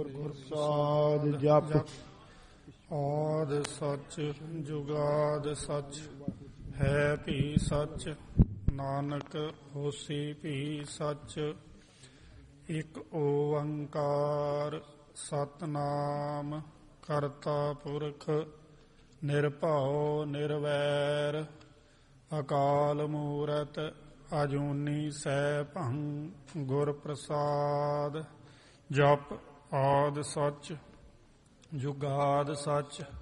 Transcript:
ਗੁਰਸਾਦ ਜਪ ਆਦ ਸੱਚ ਜੁਗਾਦ ਸੱਚ ਹੈ ਭੀ ਸੱਚ ਨਾਨਕ ਹੋਸੀ ਭੀ ਸੱਚ। ਇਕ ਓੰਕਾਰ ਸਤਿਨਾਮ ਕਰਤਾ ਪੁਰਖ ਨਿਰਭਉ ਨਿਰਵੈਰ ਅਕਾਲ ਮੂਰਤ ਅਜੂਨੀ ਸੈਭੰ ਗੁਰ ਪ੍ਰਸਾਦ। ਜਪ ਆਦ ਸੱਚ ਜੁਗਾਦ ਸੱਚ